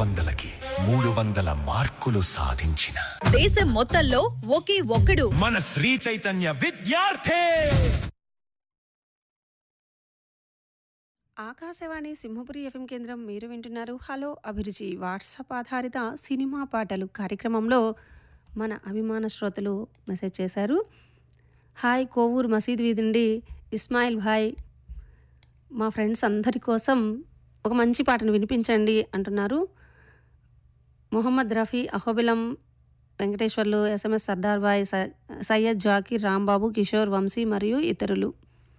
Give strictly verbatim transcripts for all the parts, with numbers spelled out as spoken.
వందలకి మూడు వందల మార్కులు సాధించిన దేశం మొత్తంలో ఒకే ఒక్కడు మన శ్రీ చైతన్య విద్యార్థి. ఆకాశవాణి సింహపురి ఎఫ్ఎం కేంద్రం మీరు వింటున్నారు హలో అభిరుచి వాట్సాప్ ఆధారిత సినిమా పాటలు కార్యక్రమంలో మన అభిమాన శ్రోతలు మెసేజ్ చేశారు. హాయ్ కోవూరు మసీద్ వీధి నుండి ఇస్మాయిల్ భాయ్, మా ఫ్రెండ్స్ అందరి కోసం ఒక మంచి పాటను వినిపించండి అంటున్నారు. మొహమ్మద్ రఫీ, అహోబిలం, వెంకటేశ్వర్లు, ఎస్ఎంఎస్ సర్దార్ భాయ్, సయ్యద్ జాకీర్, రాంబాబు, కిషోర్, వంశీ మరియు ఇతరులు.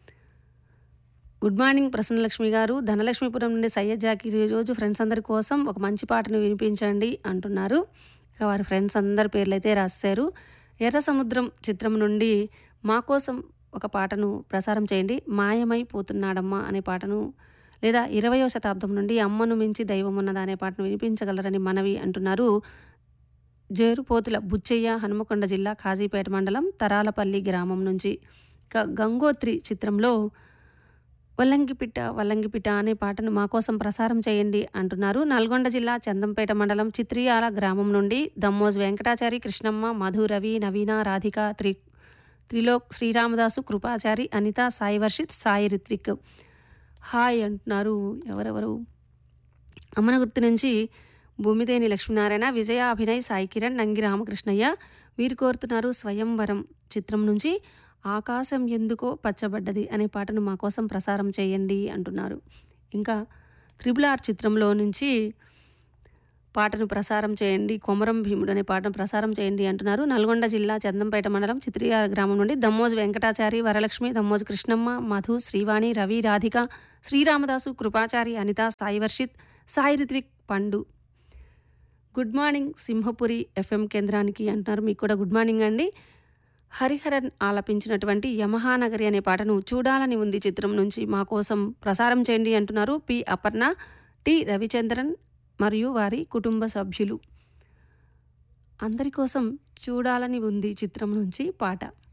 గుడ్ మార్నింగ్ ప్రసన్నలక్ష్మి గారు, ధనలక్ష్మీపురం నుండి సయ్యద్ జాకీర్ ఈరోజు ఫ్రెండ్స్ అందరి కోసం ఒక మంచి పాటను వినిపించండి అంటున్నారు. ఇక వారి ఫ్రెండ్స్ అందరి పేర్లు అయితే రాశారు. ఎర్ర సముద్రం చిత్రం నుండి మా కోసం ఒక పాటను ప్రసారం చేయండి, మాయమైపోతున్నాడమ్మా అనే పాటను, లేదా ఇరవయో శతాబ్దం నుండి అమ్మను మించి దైవం ఉన్నదా అనే పాటను వినిపించగలరని మనవి అంటున్నారు. జేరుపోతుల బుచ్చయ్య, హనుమకొండ జిల్లా కాజీపేట మండలం తరాలపల్లి గ్రామం నుంచి. ఇక గంగోత్రి చిత్రంలో వల్లంగిపిట్ట వల్లంగిపిట్ట అనే పాటను మా కోసం ప్రసారం చేయండి అంటున్నారు. నల్గొండ జిల్లా చందంపేట మండలం చిత్రియాల గ్రామం నుండి దమ్మోజ్ వెంకటాచారి, కృష్ణమ్మ, మధు, రవి, నవీన, రాధిక, త్రి త్రిలోక్, శ్రీరామదాసు, కృపాచారి, అనిత, సాయి వర్షిత్, సాయి రిత్విక్ హాయ్ అంటున్నారు. ఎవరెవరు? అమ్మనగుర్తి నుంచి భూమిదేని లక్ష్మీనారాయణ, విజయ, అభినయ్, సాయి కిరణ్, నంగి రామకృష్ణయ్య వీరు కోరుతున్నారు స్వయంవరం చిత్రం నుంచి ఆకాశం ఎందుకో పచ్చబడ్డది అనే పాటను మా కోసం ప్రసారం చేయండి అంటున్నారు. ఇంకా త్రిబుల్ ఆర్ చిత్రంలో నుంచి పాటను ప్రసారం చేయండి, కొమరం భీముడు అనే పాటను ప్రసారం చేయండి అంటున్నారు. నల్గొండ జిల్లా చందంపేట మండలం చిత్రియాల గ్రామం నుండి దమ్మోజు వెంకటాచారి, వరలక్ష్మి, దమ్మోజు కృష్ణమ్మ, మధు, శ్రీవాణి, రవి, రాధిక, శ్రీరామదాసు, కృపాచారి, అనిత, సాయి వర్షిత్, సాయి రిత్విక్, పండు. గుడ్ మార్నింగ్ సింహపురి ఎఫ్ఎం కేంద్రానికి అంటున్నారు. మీకు కూడా గుడ్ మార్నింగ్ అండి. హరిహరన్ ఆలపించినటువంటి యమహానగరి అనే పాటను చూడాలని ఉంది చిత్రం నుంచి మా కోసం ప్రసారం చేయండి అంటున్నారు. పి అపర్ణ, టి రవిచంద్రన్ మరియు వారి కుటుంబ సభ్యులు. అందరి కోసం చూడాలని ఉంది చిత్రం నుంచి పాట.